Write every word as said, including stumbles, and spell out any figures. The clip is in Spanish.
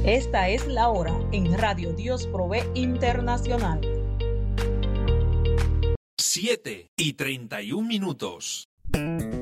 Esta es la hora en Radio Dios Provee Internacional. siete y treinta y un minutos.